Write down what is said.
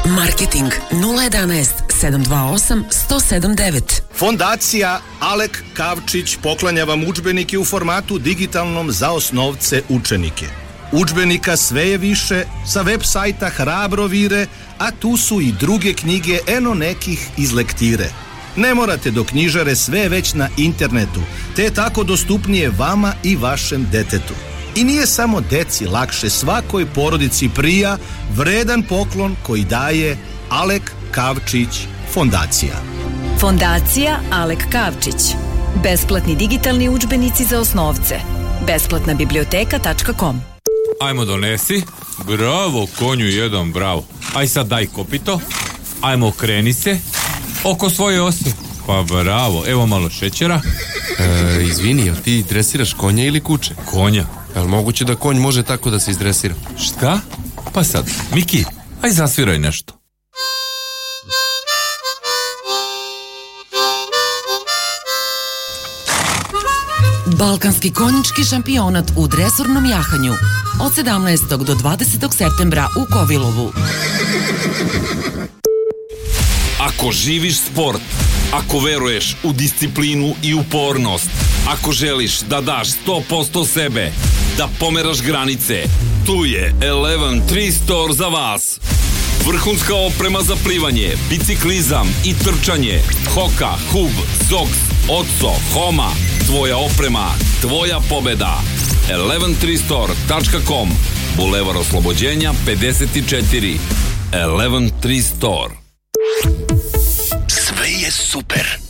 Marketing 011 728 107 Fondacija Alek Kavčić poklanja vam udžbenike u formatu digitalnom za osnovce učenike. Udžbenika sve je više, sa web sajta hrabro vire, a tu su i druge knjige, eno nekih iz lektire. Ne morate do knjižare, sve je već na internetu, te je tako dostupnije vama i vašem detetu. I nije samo deci lakše, svakoj porodici prija vredan poklon koji daje Alek Kavčić Fondacija. Fondacija Alek Kavčić. Besplatni digitalni udžbenici za osnovce. Besplatna biblioteka.com. Ajmo donesi. Bravo, konju jedan, bravo. Aj sad daj kopito. Ajmo okreni se. Oko svoje ose. Pa bravo, evo malo šećera. Izvini, jel ti dresiraš konja ili kuće? Konja. Jel moguće da konj može tako da se izdresira? Šta? Pa sad, Miki, aj zasviraj nešto. Balkanski konjički šampionat u dresurnom jahanju od 17. do 20. septembra u Kovilovu. Ako živiš sport, ako veruješ u disciplinu i upornost, ako želiš da daš 100% sebe, da pomeraš granice, tu je 11 Store za vas. Vrhunska oprema za plivanje, biciklizam i trčanje, Hoka, Hub, Zox, Otso, Homa, tvoja oprema, tvoja pobeda. 113store.com, Bulevar Oslobođenja 54. 11 Store. Sve je super.